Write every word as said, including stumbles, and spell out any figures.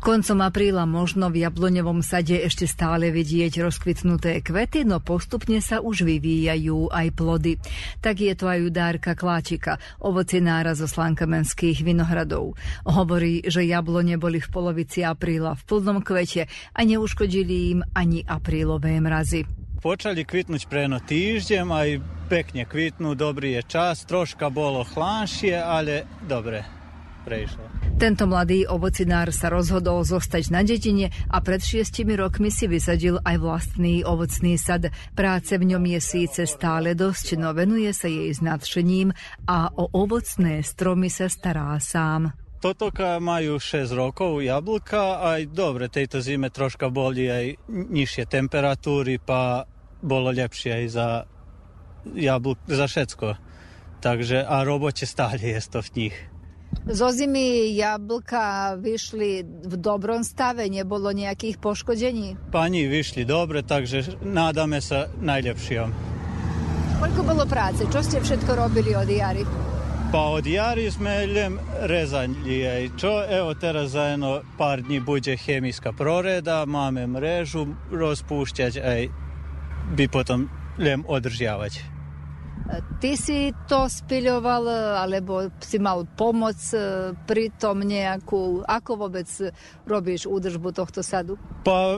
Koncom apríla možno v jabloňovom sade ešte stále vidieť rozkvitnuté kvety, no postupne sa už vyvíjajú aj plody. Tak je to aj u Dárka Kláčika, ovocinára zo Slankamenských Vinohradov. Hovorí, že jablone boli v polovici apríla v plnom kvete a neuškodili im ani aprílové mrazy. Počali kvitnúť preno týždeň, aj pekne kvitnú, dobrý je čas, troška bolo chladšie, ale dobre, prešlo. Tento mladý ovocinár sa rozhodol zostať na dedine a pred šiestimi rokmi si vysadil aj vlastný ovocný sad. Práce v ňom je síce stále dosť, no venuje sa jej s nadšením a o ovocné stromy sa stará sám. Totoka majú šesť rokov, jablka, aj dobre, tejto zime troška boli aj nižšie temperatúry, pa bolo lepšie aj za jablk, za všetko. Takže a robote stále je to v nich. Zo zimy jablka vyšli v dobrom stave, nebolo nejakých poškodení? Pani vyšli dobre, takže nádame sa najlepším. Koľko bolo práce? Čo ste všetko robili od jary? Pa od jary sme len rezali aj čo, evo teraz za jedno pár dní bude chemijska proreda, máme mrežu rozpúšťať aj by potom len održiavať. Ty si to spiľoval, alebo si mal pomoc pri tom nejakú? Ako vôbec robíš údržbu tohto sadu? Pa